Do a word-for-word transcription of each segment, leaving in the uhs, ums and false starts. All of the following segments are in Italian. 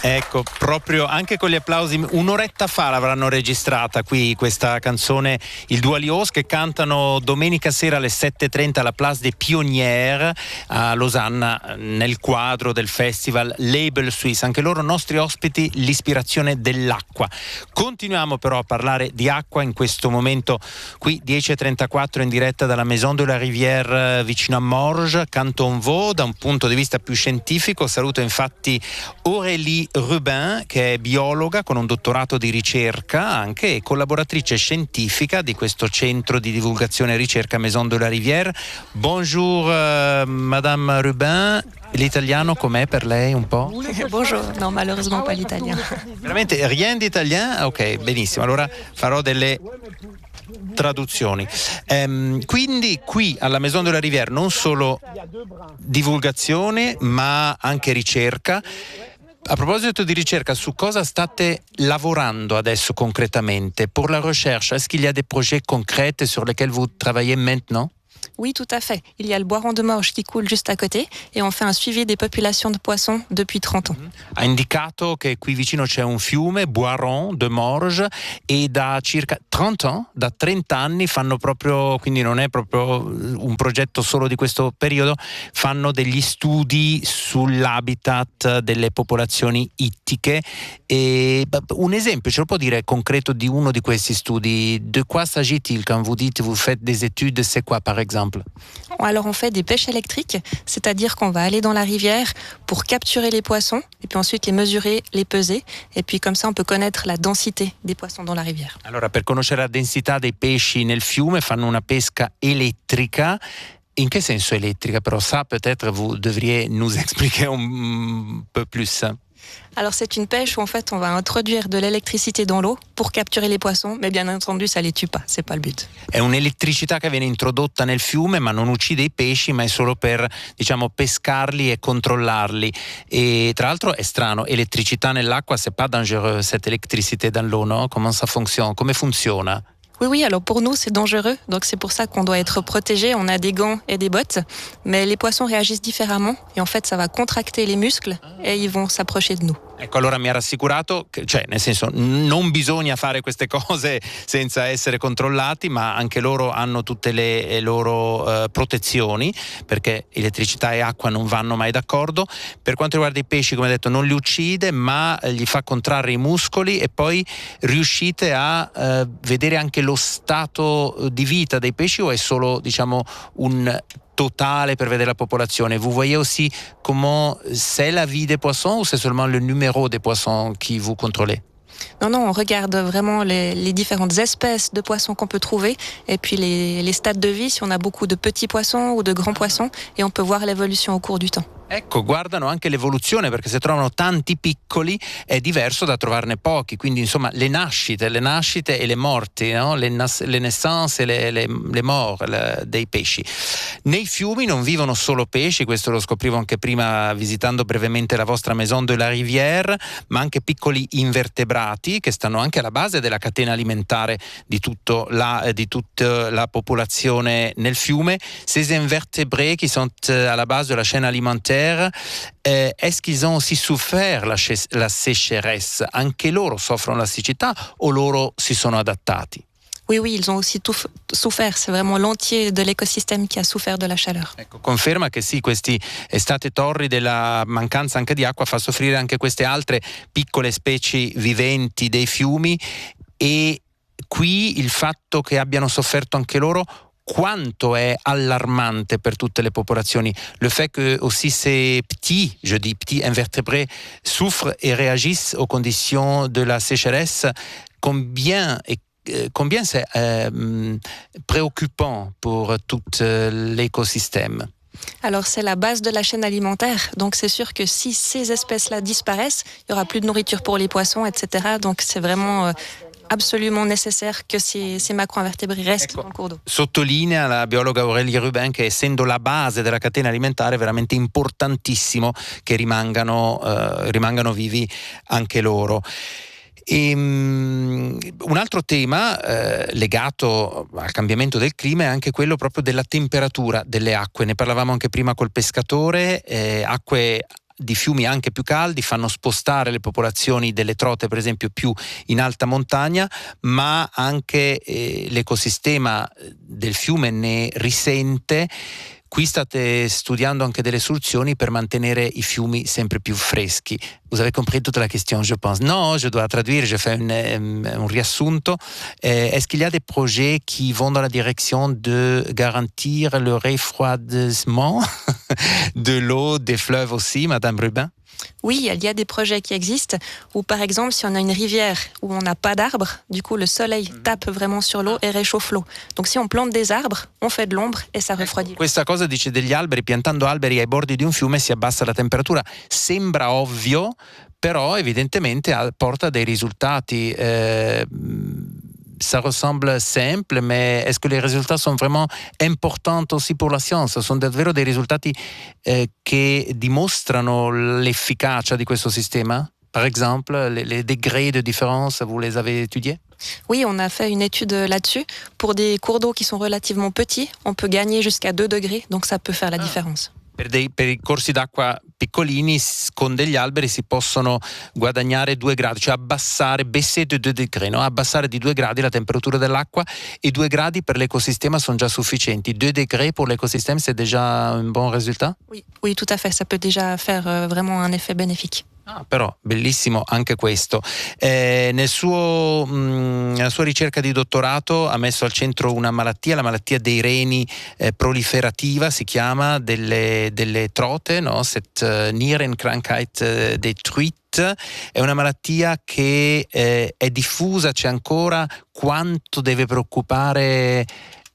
Ecco, proprio anche con gli applausi, un'oretta fa l'avranno registrata qui questa canzone, il Duo Alios, che cantano domenica sera alle sette e trenta alla Place des Pionnières a Losanna nel quadro del festival Label Suisse. Anche loro nostri ospiti, l'ispirazione dell'acqua. Continuiamo però a parlare di acqua in questo momento qui dieci e trentaquattro in diretta dalla Maison de la Rivière vicino a Morges, Canton Vaud, da un punto di vista più scientifico. Saluto infatti Aurélie Rubin, che è biologa con un dottorato di ricerca anche e collaboratrice scientifica di questo centro di divulgazione e ricerca Maison de la Rivière. Bonjour uh, Madame Rubin, l'italiano com'è per lei un po'? Bonjour, no, malheureusement pas l'italien. Veramente rien d'italien? Ok, benissimo, allora farò delle traduzioni. Ehm, quindi qui alla Maison de la Rivière non solo divulgazione ma anche ricerca. A proposito di ricerca, su cosa state lavorando adesso concretamente? Pour la recherche, est-ce qu'il y a des projets concrets sur lesquels vous travaillez maintenant? Oui, tout à fait. Il y a le Boiron de Morges qui coule juste à côté et on fait un suivi des populations de poissons depuis trente ans. Ha indicato che qui vicino c'è un fiume, Boiron de Morges, e da circa trenta ans, da trenta anni fanno proprio, quindi non è proprio un progetto solo di questo periodo, fanno degli studi sull'habitat delle popolazioni ittiche. E un esempio, ce lo può dire concreto di uno di questi studi? De quoi s'agit-il quand vous dites vous faites des études, c'est quoi par exemple? Alors on fait des pêches électriques, c'est-à-dire qu'on va aller dans la rivière pour capturer les poissons et puis ensuite les mesurer, les peser et puis comme ça on peut connaître la densité des poissons dans la rivière. Allora, per conoscere la densità dei pesci nel fiume fanno una pesca elettrica. In che senso elettrica? Però ça peut-être vous devriez nous expliquer un peu plus. Alors c'est une pêche où en fait on va introduire de l'électricité dans l'eau pour capturer les poissons, mais bien entendu ça les tue pas, c'est pas le but. È un'elettricità che viene introdotta nel fiume ma non uccide i pesci, ma è solo per, diciamo, pescarli e controllarli. E tra l'altro è strano, elettricità nell'acqua, c'est pas dangereux cette électricité dans l'eau, no? Comment ça fonctionne? Come funziona? Oui, oui, alors pour nous c'est dangereux, donc c'est pour ça qu'on doit être protégé, on a des gants et des bottes, mais les poissons réagissent différemment et en fait ça va contracter les muscles et ils vont s'approcher de nous. Ecco, allora mi ha rassicurato, che, cioè nel senso non bisogna fare queste cose senza essere controllati, ma anche loro hanno tutte le, le loro uh, protezioni, perché elettricità e acqua non vanno mai d'accordo. Per quanto riguarda i pesci, come detto, non li uccide, ma gli fa contrarre i muscoli e poi riuscite a uh, vedere anche lo stato di vita dei pesci, o è solo, diciamo, un totale per vedere la popolazione? Vous voyez aussi comment c'est la vie des poissons ou c'est seulement le numéro des poissons qui vous contrôlez? Non, non, on regarde vraiment les, les différentes espèces de poissons qu'on peut trouver et puis les, les stades de vie, si on a beaucoup de petits poissons ou de grands poissons, et on peut voir l'évolution au cours du temps. Ecco, guardano anche l'evoluzione, perché se trovano tanti piccoli è diverso da trovarne pochi, quindi insomma le nascite, le nascite e le morti, no? le, nas- le naissance e le, le, le mort le, dei pesci. Nei fiumi non vivono solo pesci, questo lo scoprivo anche prima visitando brevemente la vostra Maison de la Rivière, ma anche piccoli invertebrati che stanno anche alla base della catena alimentare di, tutto la, di tutta la popolazione nel fiume. Ces invertébrés qui sont à la base de la chaîne alimentaire, Eh, est-ce qu'ils ont aussi souffert la, la sécheresse? Anche loro soffrono la siccità o loro si sono adattati? Oui, oui, ils ont aussi tout f- souffert. C'est vraiment l'entier de l'écosystème qui a souffert de la chaleur. Ecco, conferma che sì, questi estati torridi, la mancanza anche di acqua fa soffrire anche queste altre piccole specie viventi dei fiumi, e qui il fatto che abbiano sofferto anche loro quanto è allarmante per tutte le popolazioni? Le fait que aussi ces petits, je dis petits invertébrés, souffrent et réagissent aux conditions de la sécheresse, combien et combien c'est euh, préoccupant pour tout l'écosystème? Alors c'est la base de la chaîne alimentaire, donc c'est sûr que si ces espèces-là disparaissent, il n'y aura plus de nourriture pour les poissons, et cetera. Donc c'est vraiment euh, absolument nécessaire che ces, ces macroinvertébrés restent ecco, dans le cours d'eau. Sottolinea la biologa Aurélie Rubin che essendo la base della catena alimentare è veramente importantissimo che rimangano, eh, rimangano vivi anche loro. E, um, un altro tema eh, legato al cambiamento del clima è anche quello proprio della temperatura delle acque. Ne parlavamo anche prima col pescatore, eh, acque di fiumi anche più caldi, fanno spostare le popolazioni delle trote per esempio più in alta montagna, ma anche eh, l'ecosistema del fiume ne risente. Qui state studiando anche delle soluzioni per mantenere i fiumi sempre più freschi. Vous avez compris toute la question, je pense. Non, je dois traduire, je fais un, un riassunto. Eh, est-ce qu'il y a des projets qui vont dans la direction de garantir le refroidissement de l'eau des fleuves aussi, Madame Rubin? Oui, il y a des projets qui existent où, par exemple, si on a une rivière où on n'a pas d'arbres, du coup, le soleil tape vraiment sur l'eau et réchauffe l'eau. Donc, si on plante des arbres, on fait de l'ombre et ça refroidit. Questa cosa dice degli alberi, piantando alberi ai bordi di un fiume si abbassa la temperatura. Sembra ovvio, però evidentemente porta dei risultati. Eh, ça ressemble simple, mais est-ce que les résultats sont vraiment importants aussi pour la science? Sono davvero dei risultati eh, che dimostrano l'efficacia di questo sistema? Par exemple, les, les degrés de différence, vous les avez étudiés? Oui, on a fait une étude là-dessus. Pour des cours d'eau qui sont relativement petits, on peut gagner jusqu'à deux degrés, donc ça peut faire la ah. différence. Per, dei, per i corsi d'acqua piccolini con degli alberi si possono guadagnare due gradi, cioè abbassare, baisser de deux degrés, no? Abbassare di due gradi la temperatura dell'acqua, e due gradi per l'ecosistema sono già sufficienti. Deux degrés pour l'écosystème, c'est déjà un bon résultat? Oui, oui, tout à fait, ça peut déjà faire euh, vraiment un effet bénéfique. Ah, però bellissimo anche questo. Eh, nel suo, mh, nella sua ricerca di dottorato ha messo al centro una malattia, la malattia dei reni eh, proliferativa, si chiama, delle, delle trote, no? Cette uh, Nierenkrankheit uh, des truites. È una malattia che eh, è diffusa, c'è ancora. Quanto deve preoccupare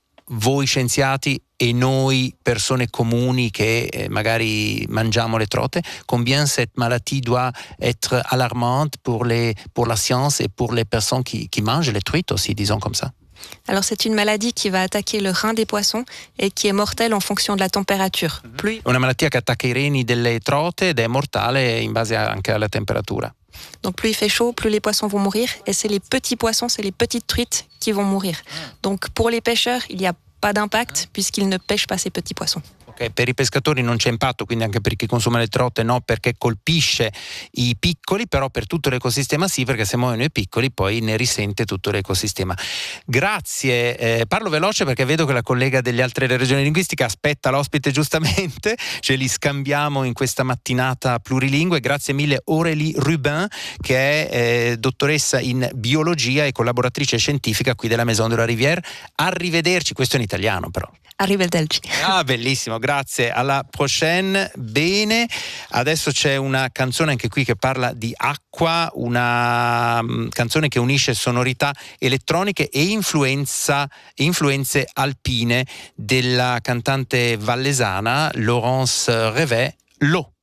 voi scienziati e noi persone comuni che eh, magari mangiamo le trote? Combien cette maladie doit être alarmante pour, les, pour la science et pour les personnes qui, qui mangent les truites aussi, disons comme ça? Alors c'est une maladie qui va attaquer le rein des poissons et qui est mortelle en fonction de la température. Mm-hmm. Plus... Una malattia che attacca i reni delle trote ed è mortale in base anche alla temperatura. Donc plus il fait chaud, plus les poissons vont mourir, et c'est les petits poissons, c'est les petites truites qui vont mourir. Donc pour les pêcheurs, il n'y a pas d'impact puisqu'ils ne pêchent pas ces petits poissons. Okay, per i pescatori non c'è impatto, quindi anche per chi consuma le trote no, perché colpisce i piccoli, però per tutto l'ecosistema sì, perché se muoiono i piccoli poi ne risente tutto l'ecosistema. Grazie, eh, parlo veloce perché vedo che la collega delle altre regioni linguistiche aspetta l'ospite giustamente, ce li scambiamo in questa mattinata plurilingue. Grazie mille Aurélie Rubin, che è eh, dottoressa in biologia e collaboratrice scientifica qui della Maison de la Rivière. Arrivederci, questo è in italiano però. Arrivederci. Ah, bellissimo, grazie. Alla prochaine. Bene, adesso c'è una canzone anche qui che parla di acqua, una um, canzone che unisce sonorità elettroniche e influenza, influenze alpine della cantante vallesana Laurence Revet, L'eau.